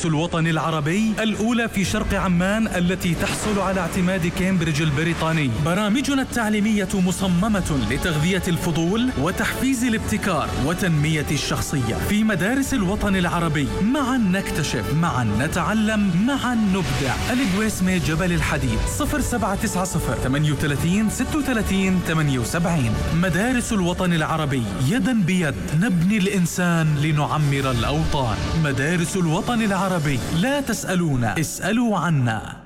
مدارس الوطن العربي الأولى في شرق عمان التي تحصل على اعتماد كامبريدج البريطاني. برامجنا التعليمية مصممة لتغذية الفضول وتحفيز الابتكار وتنمية الشخصية. في مدارس الوطن العربي معا نكتشف، معا نتعلم، معا نبدع. القويسمة جبل الحديد 0790 38 36 78. مدارس الوطن العربي، يدا بيد نبني الإنسان لنعمر الأوطان. مدارس الوطن العربي، لا تسألونا، اسألوا عنا.